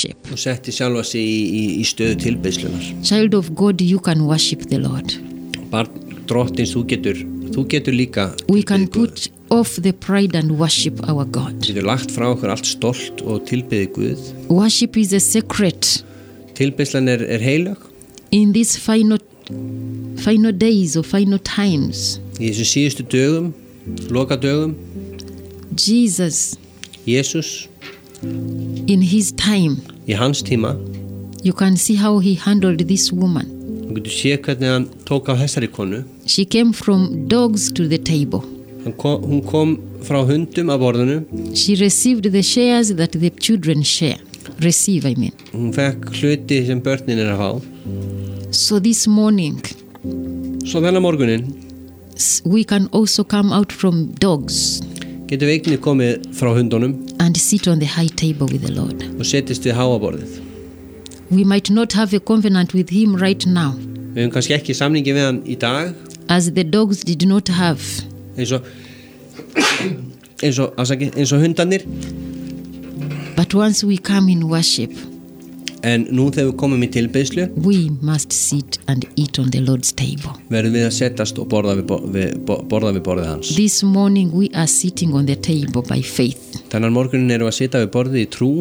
worship. og setti sjálfa sig í stöðu tilbeiðslunar. Child of God, you can worship the Lord. Barn drottins, þú getur líka We can put off the pride and worship our God. Þú getur lagt frá okkur allt stolt og tilbeiði Guð. Worship is a secret. Tilbeiðslan er heilög. In these final days or final times, Í þessum síðustu dögum, lokadögum, Jesus, Jesus, in his time, í hans tíma, you can see how he handled this woman. þú getur séð hvernig hann tók á þessari konu. She came from dogs to the table. Hún kom frá hundum af borðinu. She received the shares that the children receive. Hún fekk hluti sem börnin að fá. So this morning, Svo þennan morgunin we can also come out from dogs getur við einnig komið frá hundunum and sit on the high table with the Lord. og setjast við háaborðið. We might not have a covenant with him right now, Við höfum kannski ekki samningi við hann í dag as the dogs did not have. eins og hundarnir, But once we come in worship, en nú þegar við komum í tilbeiðslu we must sit and eat on the Lord's table. verðum við að setjast og borða við borðið hans. This morning we are sitting on the table by faith. Þannig morgunin erum við að sitja við borðið í trú,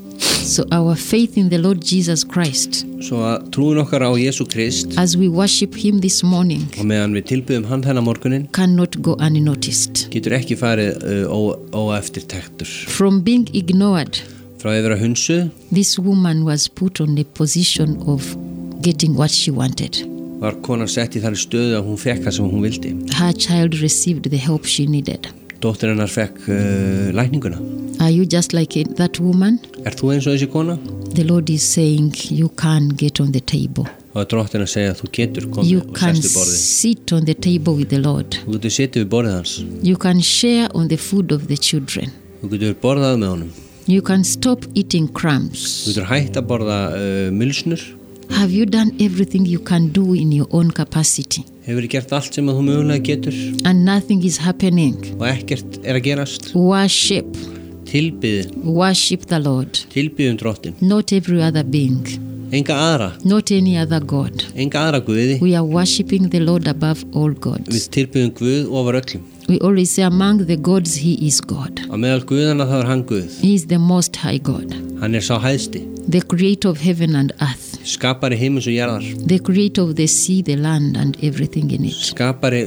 So our faith in the Lord Jesus Christ, svo að trúin okkar á Jesú Krist as we worship him this morning, og meðan við tilbyðum hann þennan morgunin cannot go unnoticed. getur ekki farið óeftirtektur. From being ignored, Frá að vera hunsuð this woman was put on the position of getting what she wanted. var konan sett í þar stöðu að hún fekk það sem hún vildi. Her child received the help she needed. Dóttir hennar fekk lækninguna. Are you just like that woman? Þú eins og þessi kona? The Lord is saying you can get on the table. Og drottin að segja að þú getur You komið og can sest við borðið. sit on the table with the Lord. Þú getur setið við borðið hans. You can share on the food of the children. Þú getur borðað með honum. You can stop eating Þú crumbs. getur hætt að borða mulsnur. Have you done everything you can do in your own capacity? Hefur gert allt sem að þú mögulega getur And nothing is happening. og ekkert að gerast. Worship. Tilbyði, Worship the Lord. tilbyðum drottin. Not every other being. Enga aðra, Not any other God. enga aðra guði. We are worshiping the Lord above all gods. Við tilbyðum Guð ofar öllum. We always say among the gods he is God. Á meðal Guðana þá hann Guð. He is the most high God. Hann sá hæðsti. The creator of heaven and earth. Skapari himins og jarðar. The creator of the sea, the land and everything in it. Skapari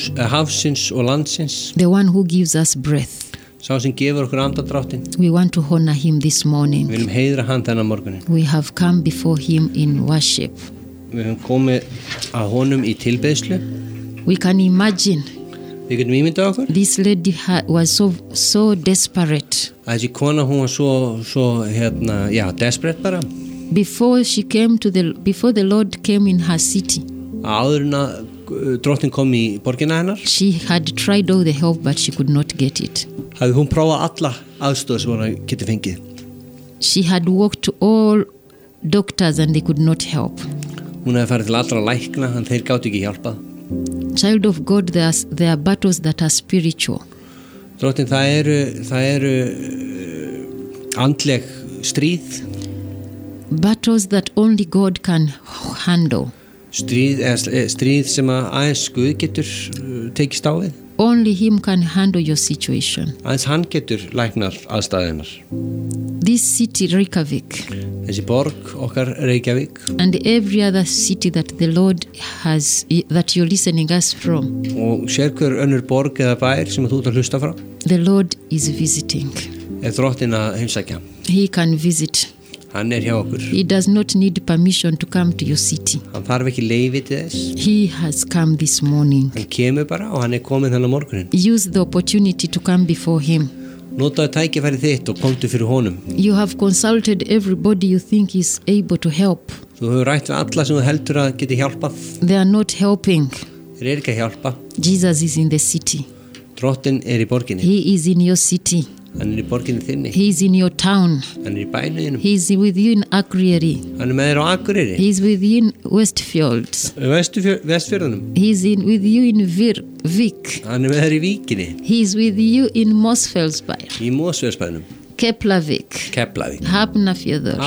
hafsins og landsins. The one who gives us breath. Sá sem gefur okkur andadráttin. We want to honor him this Við morning. viljum heiðra hann þennan morgunin. We have come before him in worship. Við höfum komið að honum í tilbeiðslu. We can imagine Við getum ímyndað okkur this lady was so desperate. að þessi kona hún var svo desperate bara. Before the Lord came in her city, Áður en að drottin kom í borgina hennar she had tried all the help but she could not get it. hafði hún prófað alla aðstoð sem hún geti fengið. She had walked to all doctors and they could not help. Hún hefði farið til allra lækna en þeir gátu ekki hjálpað. Child of God, there are battles that are spiritual. Drottin, það eru andleg stríð. Battles that only God can handle. Stríð sem að aðeins Guð getur tekist á við. Only him can handle your situation. Aðeins hann getur læknar aðstæðunar. This city, Reykjavik, Þessi borg okkar Reykjavík and every other city that the Lord has, that you're listening us from, og sérhver önnur borg eða bær sem þú ert að hlusta frá the Lord is visiting. drottin að heimsækja. He can visit. Hann hjá okkur. He does not need permission to come to your city. Hann þarf ekki leyfi til þess. He has come this morning. Hann kemur bara og hann komið þennan morgunin. Use the opportunity to come before him. Notaðu tækifæri þitt og komdu fyrir honum. You have consulted everybody you think is able to help. Þú hefur rætt við alla sem þú heldur að geti hjálpað. They are not helping. Þeir ekki að hjálpa. Jesus is in the city. Drottin í borginni. He is in your city. Hann í borginni þinni. He is in your town. Hann í bænuðinum. He is with you in Akureyri. Hann með þér á Akureyri. He is with you in Westfields. Vestfjörðunum. He is with you in Vik. Hann með þér í Víkinni. He is with you in Mosfellsbær. Í Mosfellsbænum. Keflavik. Keflavík. Hafnarfjörður.